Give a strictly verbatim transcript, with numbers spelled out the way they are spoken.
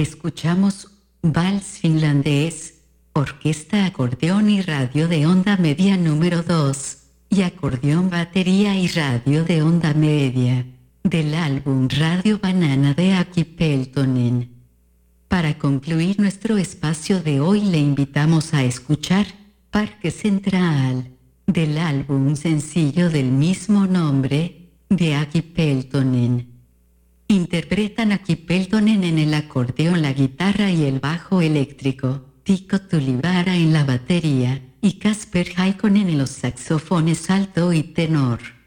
Escuchamos Vals finlandés, orquesta, acordeón y radio de onda media número dos, y acordeón, batería y radio de onda media, del álbum Radio Banana de Aki Peltonen. Para concluir nuestro espacio de hoy le invitamos a escuchar Parque Central, del álbum sencillo del mismo nombre, de Aki Peltonen. Interpretan Aki Peltonen en el acordeón, la guitarra y el bajo eléctrico, Tiko Tulivara en la batería, y Kasper Haikonen en los saxofones alto y tenor.